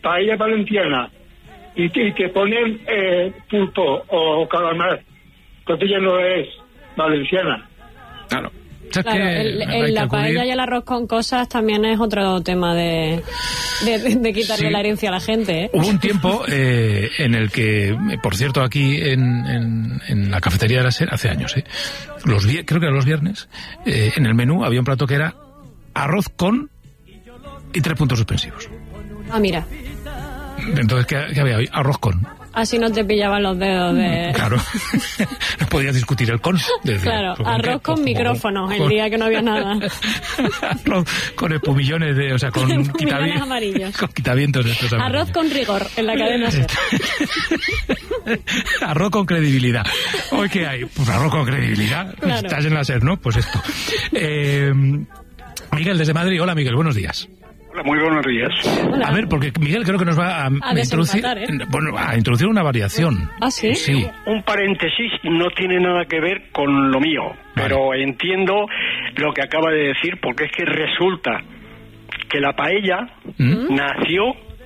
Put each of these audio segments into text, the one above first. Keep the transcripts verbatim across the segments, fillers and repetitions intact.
paella valenciana y te, y te ponen eh, pulpo o calamar, entonces ya no es valenciana. Claro. O sea, claro, que el, el, la paella y el arroz con cosas también es otro tema de, de, de, de quitarle sí. la herencia a la gente, ¿eh? Hubo un tiempo eh, en el que, por cierto, aquí en, en, en la cafetería de la SER, hace años, ¿eh? los creo que eran los viernes, eh, en el menú había un plato que era arroz con y tres puntos suspensivos. Ah, mira. Entonces, ¿qué, qué había hoy? Arroz con. Así no te pillaban los dedos de... Claro, no podías discutir el con. Desde, claro, con arroz qué, con pues, micrófonos, con, el día que no había nada. Arroz con espumillones, de, o sea, con, con quitavientos amarillos. Con quitavientos de estos amarillos. Arroz con rigor, en la cadena SER. Arroz con credibilidad. ¿Hoy qué hay? Pues arroz con credibilidad. Claro. Estás en la SER, ¿no? Pues esto. Eh, Miguel, desde Madrid. Hola, Miguel, buenos días. Hola, muy buenos días. Hola. A ver, porque Miguel creo que nos va a, a, introducir, ¿eh? bueno, a introducir una variación. ¿Ah, sí? Sí. Un paréntesis, no tiene nada que ver con lo mío, vale. pero entiendo lo que acaba de decir, porque es que resulta que la paella ¿Mm? nació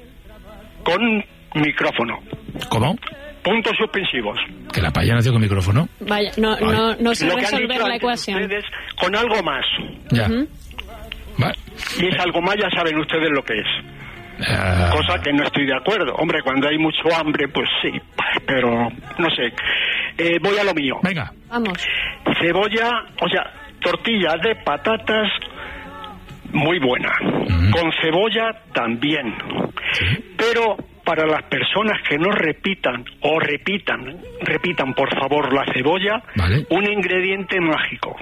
con micrófono. ¿Cómo? Puntos suspensivos. ¿Que la paella nació con micrófono? Vaya, no, vale. no, no sé lo resolver la ecuación. Ustedes, con algo más. Ya. Uh-huh. Vale. Y es algo más, ya saben ustedes lo que es. Uh... Cosa que no estoy de acuerdo. Hombre, cuando hay mucho hambre, pues sí, pero no sé. Eh, voy a lo mío. Venga. Vamos. Cebolla, o sea, tortilla de patatas muy buena. Uh-huh. Con cebolla también. ¿Sí? Pero para las personas que no repitan o repitan, repitan por favor la cebolla, vale. un ingrediente mágico.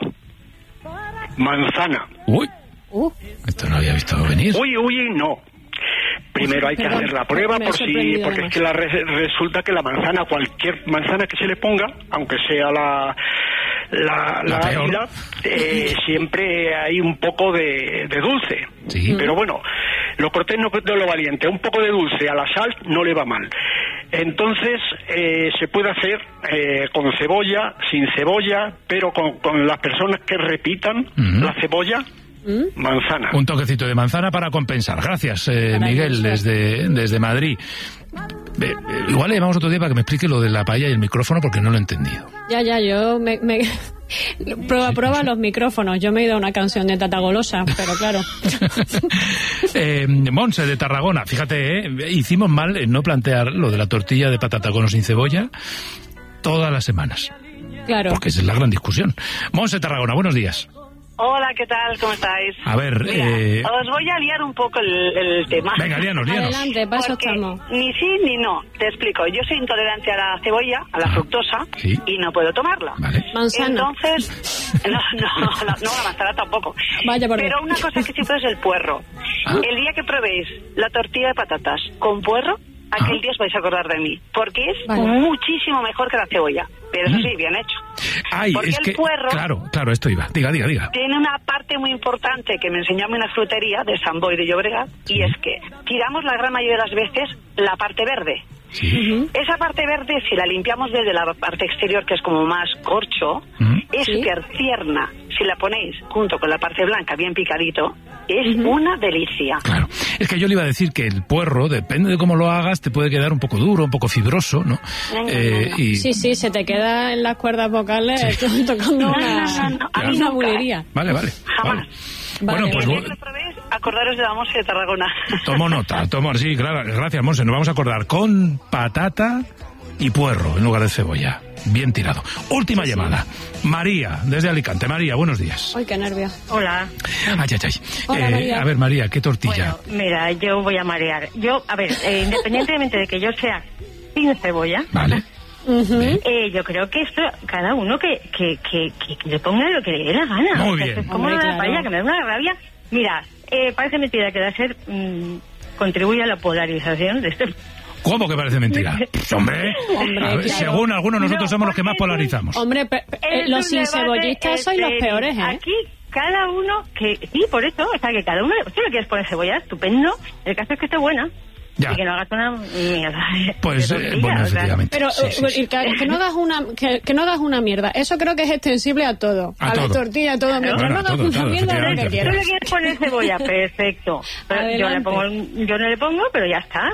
Manzana. Uy. Uh. Esto no había visto venir. Uy, uy, no. Primero hay que hacer la prueba por si, porque es que la, resulta que la manzana, cualquier manzana que se le ponga, aunque sea la la, la, la ácida, eh, siempre hay un poco de, de dulce. Sí. Pero bueno, lo cortés no es lo valiente. Un poco de dulce a la sal no le va mal. Entonces eh, se puede hacer eh, con cebolla, sin cebolla, pero con, con las personas que repitan uh-huh. la cebolla. ¿Mm? Manzana. Un toquecito de manzana para compensar. Gracias, eh, Miguel, desde, desde Madrid. Eh, igual le llamamos otro día para que me explique lo de la paella y el micrófono, porque no lo he entendido. Ya, ya, yo me... me... Prueba, sí, prueba sí. los micrófonos. Yo me he ido a una canción de Tata Golosa, pero claro. eh, Monse, de Tarragona. Fíjate, eh, hicimos mal en no plantear lo de la tortilla de patata con o sin cebolla todas las semanas. Claro. Porque esa es la gran discusión. Monse, Tarragona, buenos días. Hola, ¿qué tal? ¿Cómo estáis? A ver, Mira, eh... os voy a liar un poco el, el tema. Venga, líanos, líanos. Adelante, paso estamos. Ni sí ni no. Te explico. Yo soy intolerante a la cebolla, a la ah, fructosa, ¿sí? y no puedo tomarla. Vale. Manzana. Entonces, no, no, no, no, la manzana tampoco. Vaya por Pero una cosa que sí puedo es el puerro. ¿Ah? El día que probéis la tortilla de patatas con puerro, aquel día os vais a acordar de mí, porque es vale. muchísimo mejor que la cebolla, pero eso sí, bien hecho. Ay, porque es el que, puerro, claro, claro, esto iba, diga, diga, diga. Tiene una parte muy importante que me enseñó a mí una frutería de San Boi de Llobregat, sí. y es que tiramos la gran mayoría de las veces la parte verde. Sí. Uh-huh. Esa parte verde, si la limpiamos desde la parte exterior, que es como más corcho, uh-huh. es ¿Sí? tierna. Si la ponéis junto con la parte blanca, bien picadito, es uh-huh. una delicia. Claro. Es que yo le iba a decir que el puerro, depende de cómo lo hagas, te puede quedar un poco duro, un poco fibroso, ¿no? No, no, eh, no, no. Y... Sí, sí, se te queda en las cuerdas vocales sí. tocando no, una, no, no, no. A mí una nunca, bulería. ¿eh? Vale, vale. Jamás. Vale. Vale, bueno, pues... Si lo probéis, acordaros de la Monse de Tarragona. Tomo nota, tomo, sí, claro, gracias, Monse. Nos vamos a acordar con patata y puerro en lugar de cebolla. Bien tirado. Última sí, llamada. Sí. María, desde Alicante. María, buenos días. Ay, qué nervio. Hola. Ay, ay, ay. Hola, eh, María. A ver, María, ¿qué tortilla? Bueno, mira, yo voy a marear. Yo, a ver, eh, independientemente de que yo sea sin cebolla... Vale. Uh-huh. Eh, yo creo que esto, cada uno que, que, que, que, que le ponga lo que le dé la gana. Muy o sea, bien. Es como Hombre, una claro. paella que me da una rabia. Mira, eh, parece mentira que va a ser... Mmm, contribuye a la polarización de este... ¿Cómo que parece mentira? Pues, hombre, hombre a ver, claro. según algunos nosotros No, somos los que más es un- polarizamos. Hombre, pe- pe- eh, los sin cebollistas sois los peores, ¿eh? Aquí cada uno que... Sí, por eso, o sea, que cada uno... Si le quieres poner cebolla, estupendo. El caso es que esté buena. Ya. Y que no hagas una mierda. Pues, de eh, tortilla, bueno, o sea. efectivamente. Pero Sí, sí, eh, sí. Que, que no hagas una que, que no hagas una mierda. Eso creo que es extensible a todo. A A, todo. la tortilla, a todo. Mientras Bueno, no a hagas todo, una claro, mierda, lo que efectivamente. ¿Tú quieras. le quieres poner cebolla? Perfecto. Pero yo, le Adelante. pongo, yo no le pongo, pero ya está.